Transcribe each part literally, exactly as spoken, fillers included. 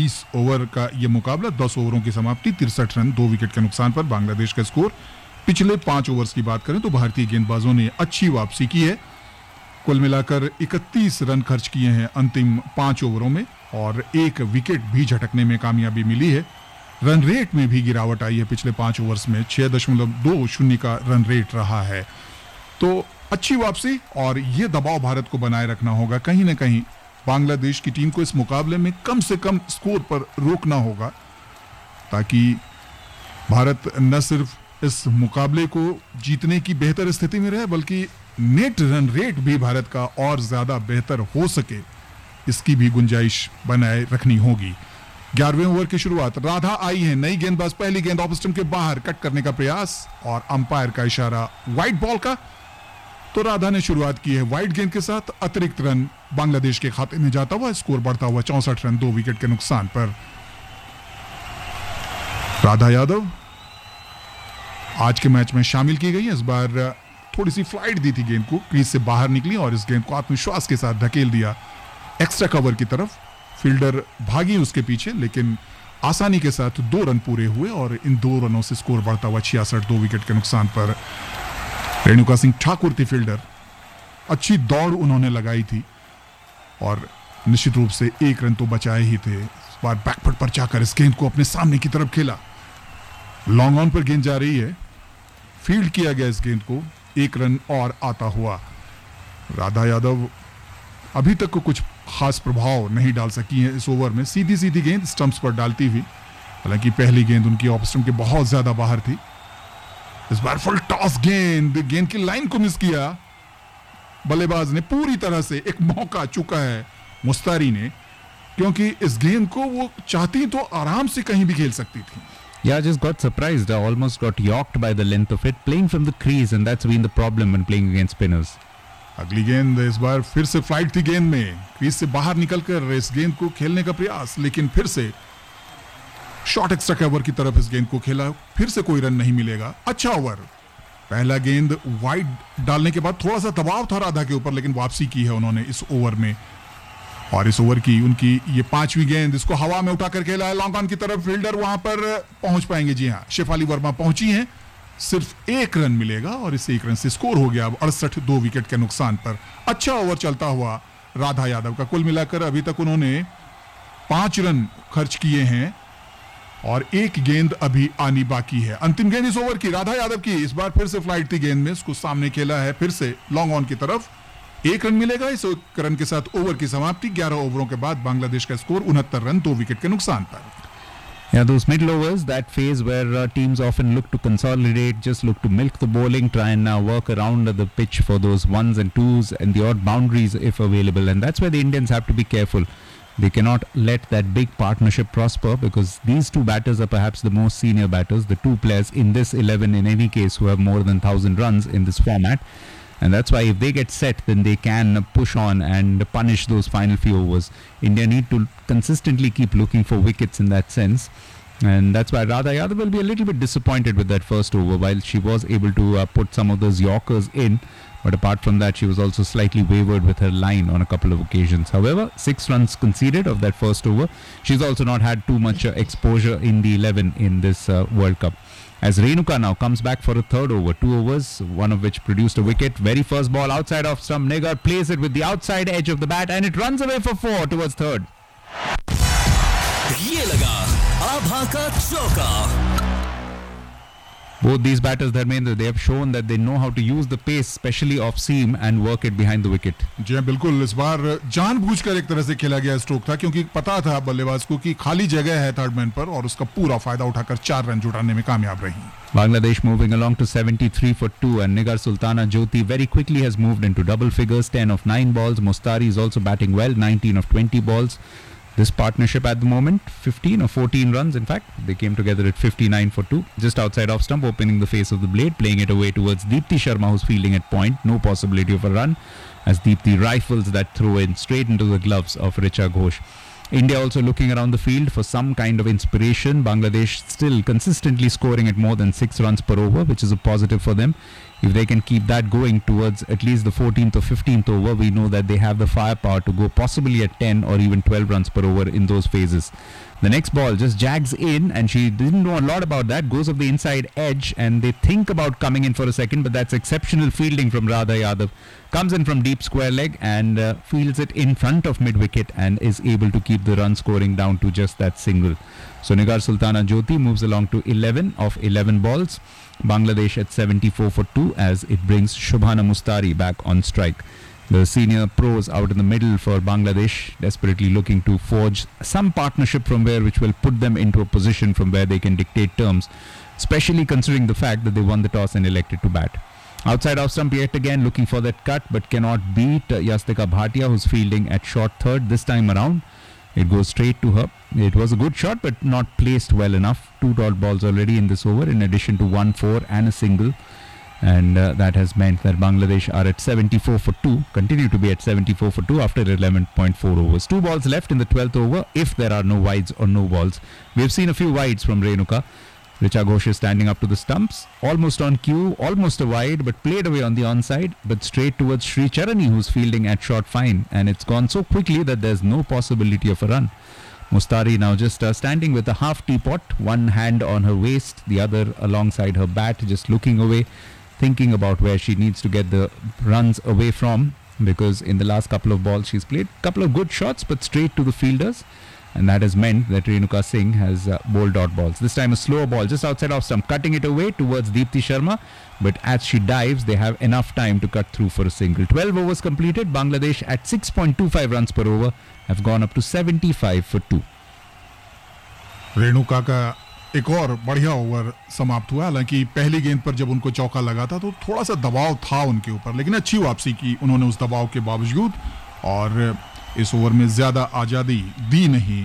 बीस ओवर का ये मुकाबला, दस ओवरों की समाप्ति, तिरसठ रन, दो विकेट के नुकसान पर बांग्लादेश का स्कोर। पिछले पांच ओवर्स की बात करें तो भारतीय गेंदबाजों ने अच्छी वापसी की है। कुल मिलाकर इकतीस रन खर्च किए हैं अंतिम पांच ओवरों में और एक विकेट भी झटकने में कामयाबी मिली है। रन रेट में भी गिरावट आई है पिछले पांच ओवर्स में, छह दशमलव दो शून्य का रन रेट रहा है। तो अच्छी वापसी और ये दबाव भारत को बनाए रखना होगा। कहीं ना कहीं बांग्लादेश की टीम को इस मुकाबले में कम से कम स्कोर पर रोकना होगा ताकि भारत न सिर्फ इस मुकाबले को जीतने की बेहतर स्थिति में रहे बल्कि नेट रन रेट भी भारत का और ज्यादा बेहतर हो सके, इसकी भी गुंजाइश बनाए रखनी होगी। ग्यारहवें ओवर की शुरुआत, राधा आई है, नई गेंदबाज, पहली गेंद ऑफ स्टंप के बाहर, कट करने का प्रयास और अंपायर का इशारा वाइड बॉल का। तो राधा ने शुरुआत की है वाइड गेंद के साथ, अतिरिक्त रन बांग्लादेश के खाते में जाता हुआ, स्कोर बढ़ता हुआ चौसठ रन, दो विकेट के नुकसान पर। राधा यादव आज के मैच में शामिल की गई। इस बार थोड़ी सी फ्लाइट दी थी गेंद को, क्रीज से बाहर निकली और इस गेंद को आत्मविश्वास के साथ धकेल दिया एक्स्ट्रा कवर की तरफ। फील्डर भागी उसके पीछे लेकिन आसानी के साथ दो रन पूरे हुए और इन दो रनों से स्कोर बढ़ता हुआ छियासठ, दो विकेट के नुकसान पर। रेणुका सिंह ठाकुर थी फील्डर, अच्छी दौड़ उन्होंने लगाई थी और निश्चित रूप से एक रन तो बचाए ही थे। इस बार बैकफुट पर जाकर इस गेंद को अपने सामने की तरफ खेला, लॉन्ग ऑन पर गेंद जा रही है, फील्ड किया गया इस गेंद को, एक रन और आता हुआ। राधा यादव अभी तक को कुछ खास प्रभाव नहीं डाल सकी है इस ओवर में, सीधी सीधी गेंद स्टंप्स पर डालती हुई, हालांकि पहली गेंद उनकी ऑफ स्टंप के बहुत ज्यादा बाहर थी। इस बार फुल टॉस गेंद, गेंद की लाइन को मिस किया बल्लेबाज ने, पूरी तरह से एक मौका चुका है मुस्तारी ने, क्योंकि इस गेंद को वो चाहती तो आराम से कहीं भी खेल सकती थी। Yeah, just got surprised. I almost got yorked by the length of it. Playing from the crease, and that's been the problem when playing against spinners. अगली गेंद इस बार फिर से फ्लाइट थी गेंद में, क्रीज से बाहर निकलकर इस गेंद को खेलने का प्रयास, लेकिन फिर से शॉर्ट एक्स्ट्रा कवर की तरफ इस गेंद को खेला, फिर से कोई रन नहीं मिलेगा। अच्छा ओवर, पहला गेंद वाइड डालने के बाद थोड़ा सा दबाव था राधा के ऊपर, लेकिन वापसी की है उन्होंने इस ओवर में। और इस ओवर की उनकी ये पांचवी गेंद, इसको हवा में उठाकर खेला है लॉन्ग ऑन की तरफ, फील्डर वहां पर पहुंच पाएंगे, जी हां शेफाली वर्मा पहुंची हैं, सिर्फ एक रन मिलेगा और इस एक रन से स्कोर हो गया अब अड़सठ, दो विकेट के नुकसान पर। अच्छा ओवर चलता हुआ राधा यादव का, कुल मिलाकर अभी तक उन्होंने पांच रन खर्च किए हैं और एक गेंद अभी आनी बाकी है। अंतिम गेंद इस ओवर की राधा यादव की, इस बार फिर से फ्लाइट थी गेंद में, इसको सामने खेला है फिर से लॉन्ग ऑन की तरफ, एक रन मिलेगा। इस रन के साथ ओवर की समाप्ति, ग्यारह ओवरों के बाद बांग्लादेश का स्कोर उनहत्तर रन, दो विकेट के नुकसान पर। Yeah, those middle overs, that phase where uh, teams often look to consolidate, just look to milk the bowling, try and uh, work around the pitch for those ones and twos and the odd boundaries if available. And that's where the Indians have to be careful. They cannot let that big partnership prosper because these two batters are perhaps the most senior batters, the two players in this eleven in any case who have more than one thousand runs in this format. And that's why if they get set, then they can push on and punish those final few overs. India need to consistently keep looking for wickets in that sense. And that's why Radha Yadav will be a little bit disappointed with that first over, while she was able to uh, put some of those Yorkers in. But apart from that, she was also slightly wavered with her line on a couple of occasions. However, six runs conceded of that first over. She's also not had too much uh, exposure in the eleven in this uh, World Cup. As Renuka now comes back for a third over, two overs, one of which produced a wicket. Very first ball outside off stump, Negar plays it with the outside edge of the bat and it runs away for four towards third. ये लगा आभा का चौका. Both these batters, Dharmendra, they have shown that they know how to use the pace, especially off seam, and work it behind the wicket. जी हाँ बिल्कुल, इस बार जानबूझकर एक तरह से खेला गया स्ट्रोक था क्योंकि पता था बल्लेबाज को कि खाली जगह है थर्ड मैन पर और उसका पूरा फायदा उठाकर चार रन जुटाने में कामयाब रही. Bangladesh moving along to seventy-three for two, and Nigar Sultana Jyoti very quickly has moved into double figures, ten of nine balls. Mostari is also batting well, nineteen of twenty balls. This partnership at the moment, fifteen or fourteen runs. In fact, they came together at fifty-nine for two, just outside off stump, opening the face of the blade, playing it away towards Deepti Sharma, who's fielding at point. No possibility of a run, as Deepti rifles that throw in straight into the gloves of Richa Ghosh. India also looking around the field for some kind of inspiration. Bangladesh still consistently scoring at more than six runs per over, which is a positive for them. if they can keep that going towards at least the fourteenth or fifteenth over, we know that they have the firepower to go possibly at ten or even twelve runs per over in those phases. The next ball just jags in, and she didn't know a lot about that, goes off the inside edge, and they think about coming in for a second, but that's exceptional fielding from Radha Yadav. Comes in from deep square leg and uh, fields it in front of mid-wicket and is able to keep the run scoring down to just that single. So Nigar Sultana Jyoti moves along to eleven of eleven balls. Bangladesh at seventy-four for two as it brings Shobhana Mustari back on strike. The senior pros out in the middle for Bangladesh, desperately looking to forge some partnership from where which will put them into a position from where they can dictate terms, especially considering the fact that they won the toss and elected to bat. Outside off stump yet again looking for that cut, but cannot beat uh, Yastika Bhatia, who's fielding at short third this time around. It goes straight to her. It was a good shot but not placed well enough. Two dot balls already in this over in addition to one four and a single. And uh, that has meant that Bangladesh are at seventy-four for two, continue to be at seventy-four for two after eleven point four overs. Two balls left in the twelfth over if there are no wides or no balls. We have seen a few wides from Renuka. Richa Ghosh is standing up to the stumps, almost on cue, almost a wide, but played away on the onside, but straight towards Sri Charani, who's fielding at short fine, and it's gone so quickly that there's no possibility of a run. Mustari now just uh, standing with a half teapot, one hand on her waist, the other alongside her bat, just looking away, thinking about where she needs to get the runs away from, because in the last couple of balls she's played a couple of good shots but straight to the fielders, and that has meant that Renuka Singh has uh, bowled dot balls. This time a slower ball just outside off stump, cutting it away towards Deepti Sharma, but as she dives they have enough time to cut through for a single. twelve overs completed. Bangladesh at six point two five runs per over have gone up to seventy-five for two. Renuka का एक और बढ़िया over समाप्त हुआ। हालांकि पहली गेंद पर जब उनको चौका लगा था तो थोड़ा सा दबाव था उनके ऊपर, लेकिन अच्छी वापसी की उन्होंने उस दबाव के बावजूद, और इस ओवर में ज्यादा आजादी दी नहीं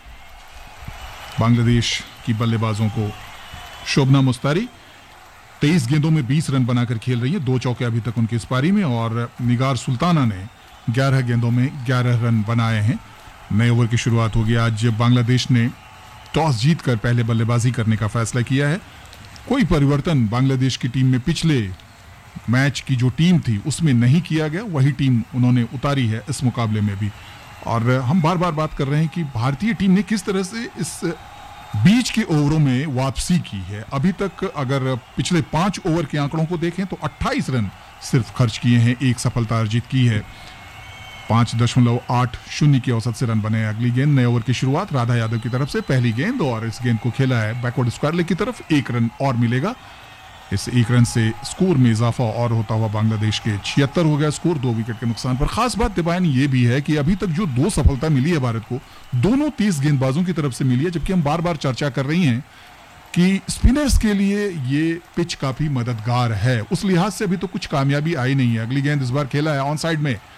बांग्लादेश की बल्लेबाजों को। शोभना मुस्तारी तेईस गेंदों में बीस रन बनाकर खेल रही है, दो चौके अभी तक उनकी इस पारी में, और निगार सुल्ताना ने ग्यारह गेंदों में ग्यारह रन बनाए हैं। नए ओवर की शुरुआत होगी। आज बांग्लादेश ने टॉस जीतकर पहले बल्लेबाजी करने का फैसला किया है। कोई परिवर्तन बांग्लादेश की टीम में पिछले मैच की जो टीम थी उसमें नहीं किया गया, वही टीम उन्होंने उतारी है इस मुकाबले में भी। और हम बार बार बात कर रहे हैं कि भारतीय टीम ने किस तरह से इस बीच के ओवरों में वापसी की है। अभी तक अगर पिछले पांच ओवर के आंकड़ों को देखें तो अट्ठाईस रन सिर्फ खर्च किए हैं, एक सफलता अर्जित की है। पांच दशमलव आठ शून्य की औसत से रन बने। अगली गेंद नए ओवर की शुरुआत राधा यादव की तरफ से, पहली गेंद, और इस गेंद को खेला है बैकवर्ड स्क्वायर लेग की तरफ। एक रन और मिलेगा। इस एक रन से स्कोर में इजाफा और होता हुआ बांग्लादेश के छिहत्तर हो गया स्कोर, दो विकेट के नुकसान पर। खास बात दिबायन ये भी है कि अभी तक जो दो सफलता मिली है भारत को, दोनों तीस गेंदबाजों की तरफ से मिली है, जबकि हम बार बार चर्चा कर रही हैं कि स्पिनर्स के लिए ये पिच काफी मददगार है। उस लिहाज से अभी तो कुछ कामयाबी आई नहीं है। अगली गेंद इस बार खेला है ऑन साइड में,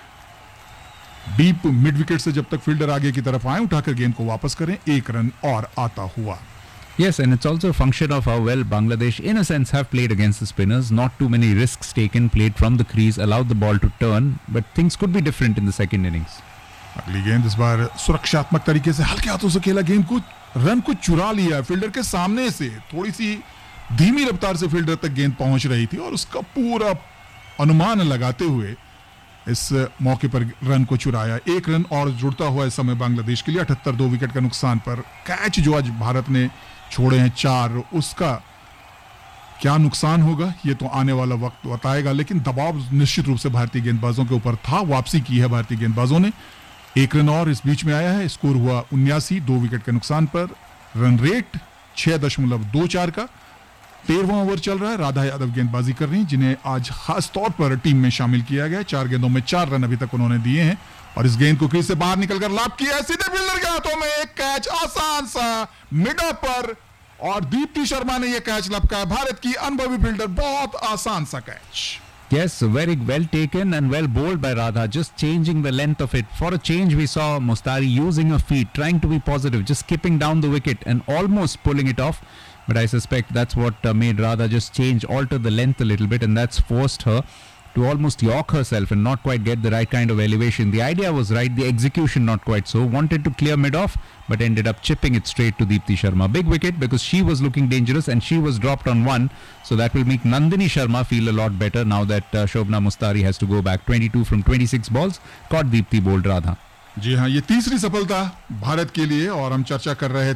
डीप मिड विकेट से जब तक फील्डर आगे की तरफ आए उठाकर गेंद को वापस करें, एक रन और आता हुआ। Yes, and it's also a function of how well Bangladesh, in a sense, have played against the spinners. Not too many risks taken, played from the crease, allowed the ball to turn, but things could be different in the second innings. अगली गेंद इस बार सुरक्षात्मक तरीके से हल्के हाथों से खेला, गेंद को रन को चुरा लिया फील्डर के सामने से। थोड़ी सी धीमी रफ्तार से फील्डर तक गेंद पहुंच रही थी और उसका पूरा अनुमान लगाते हुए इस मौके पर रन को चुराया। एक रन और जुड़ता हुआ इस समय बांग्लादेश के लिए, अठहत्तर, दो विकेट का नुकसान पर। कैच जो आज भारत ने छोड़े हैं चार, उसका क्या नुकसान होगा ये तो आने वाला वक्त बताएगा, लेकिन दबाव निश्चित रूप से भारतीय गेंदबाजों के ऊपर था। वापसी की है भारतीय गेंदबाजों ने। एक रन और इस बीच में आया है। स्कोर हुआ उन्यासी, दो विकेट के नुकसान पर। रन रेट छह दशमलव दो चार का। तेरहवां ओवर चल रहा है। राधा यादव गेंदबाजी कर रही हैं, जिन्हें आज खास तौर पर टीम में शामिल किया गया है। चार गेंदों में चार रन अभी तक उन्होंने दिए हैं, और इस गेंद को क्रीज से बाहर निकलकर लाभ किया है सीधे फील्डर के हाथों में। एक कैच आसान सा मिड ऑफ पर, और दीप्ति शर्मा ने यह कैच लपका है। भारत की अनुभवी फील्डर, बहुत आसान सा catch. Yes, very well taken and well bowled by Radha, just changing the length of it. For a change, we saw Mustari using her feet, trying to be positive, just skipping down the wicket and almost pulling it off. But I suspect that's what uh, made Radha just change, alter the length a little bit, and that's forced her to almost york herself and not quite get the right kind of elevation. The idea was right, the execution not quite so. Wanted to clear mid-off, but ended up chipping it straight to Deepti Sharma. Big wicket because she was looking dangerous and she was dropped on one. So that will make Nandini Sharma feel a lot better now that uh, Shobna Mustari has to go back. twenty-two from twenty-six balls. Caught Deepti, bowled Radha. जी हाँ, ये तीसरी सफलता भारत के लिए और हम चर्चा कर रहे